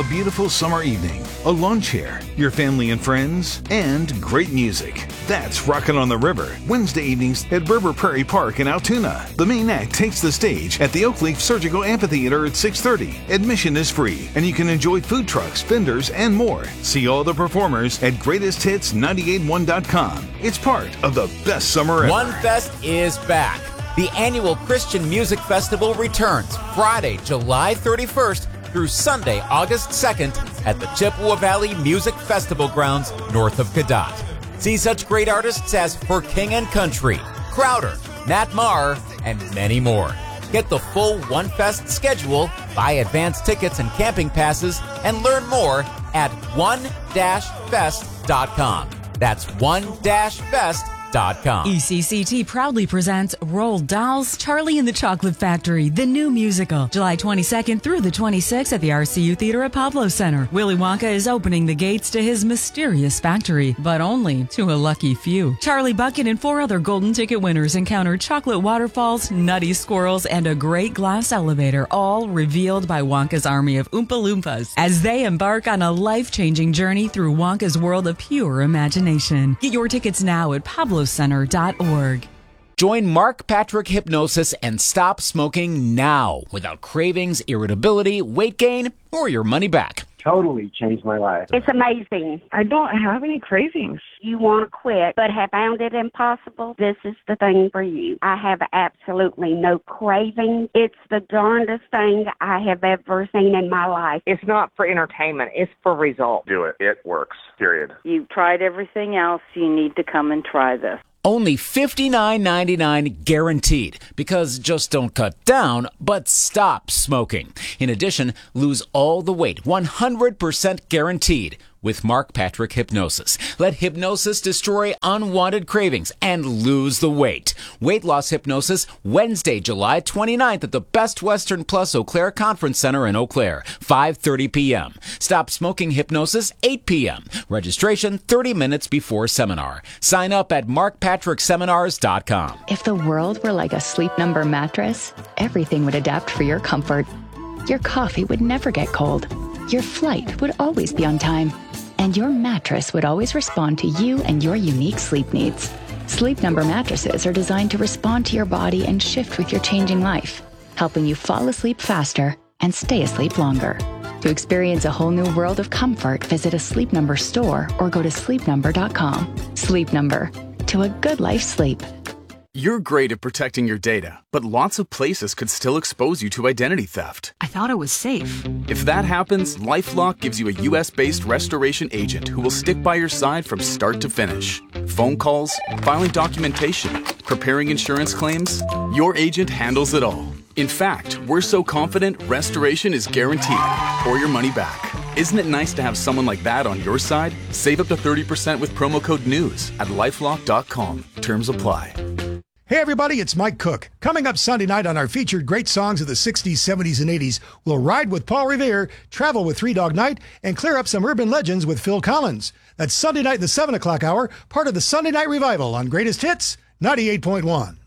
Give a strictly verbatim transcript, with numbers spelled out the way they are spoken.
a beautiful summer evening, a lawn chair, your family and friends, and great music. That's Rockin' on the River, Wednesday evenings at River Prairie Park in Altoona. The main act takes the stage at the Oak Leaf Surgical Amphitheater at six thirty. Admission is free, and you can enjoy food trucks, vendors, and more. See all the performers at greatest hits nine eight one dot com. It's part of the best summer ever. One Fest is back. The annual Christian Music Festival returns Friday, July thirty-first through Sunday, August second at the Chippewa Valley Music Festival grounds north of Cadott. See such great artists as For King and Country, Crowder, Nat Marr, and many more. Get the full One Fest schedule, buy advance tickets and camping passes, and learn more at one dash fest dot com. That's one dash fest dot com. E C C T proudly presents Roald Dahl's Charlie and the Chocolate Factory, the new musical, July twenty-second through the twenty-sixth at the R C U Theater at Pablo Center. Willy Wonka is opening the gates to his mysterious factory, but only to a lucky few. Charlie Bucket and four other golden ticket winners encounter chocolate waterfalls, nutty squirrels, and a great glass elevator, all revealed by Wonka's army of Oompa Loompas as they embark on a life-changing journey through Wonka's world of pure imagination. Get your tickets now at pablo center dot org. Join Mark Patrick Hypnosis and stop smoking now without cravings, irritability, weight gain, or your money back. Totally changed my life. It's amazing. I don't have any cravings. You want to quit, but have found it impossible? This is the thing for you. I have absolutely no craving. It's the darndest thing I have ever seen in my life. It's not for entertainment. It's for results. Do it. It works. Period. You've tried everything else. You need to come and try this. Only fifty-nine ninety-nine guaranteed, because just don't cut down, but stop smoking. In addition, lose all the weight, one hundred percent guaranteed with Mark Patrick Hypnosis. Let hypnosis destroy unwanted cravings and lose the weight. Weight loss hypnosis Wednesday, July twenty-ninth at the Best Western Plus Eau Claire Conference Center in Eau Claire, five thirty p.m. Stop smoking hypnosis, eight p.m. Registration thirty minutes before seminar. Sign up at mark patrick seminars dot com. If the world were like a Sleep Number mattress, everything would adapt for your comfort. Your coffee would never get cold. Your flight would always be on time. And your mattress would always respond to you and your unique sleep needs. Sleep Number mattresses are designed to respond to your body and shift with your changing life, helping you fall asleep faster and stay asleep longer. To experience a whole new world of comfort, visit a Sleep Number store or go to sleep number dot com. Sleep Number. To a good life sleep. You're great at protecting your data, but lots of places could still expose you to identity theft. I thought it was safe. If that happens, LifeLock gives you a U S-based restoration agent who will stick by your side from start to finish. Phone calls, filing documentation, preparing insurance claims, your agent handles it all. In fact, we're so confident restoration is guaranteed or your money back. Isn't it nice to have someone like that on your side? Save up to thirty percent with promo code NEWS at lifelock dot com. Terms apply. Hey everybody, it's Mike Cook. Coming up Sunday night on our featured great songs of the sixties, seventies, and eighties, we'll ride with Paul Revere, travel with Three Dog Night, and clear up some urban legends with Phil Collins. That's Sunday night, the seven o'clock hour, part of the Sunday Night Revival on Greatest Hits ninety-eight point one.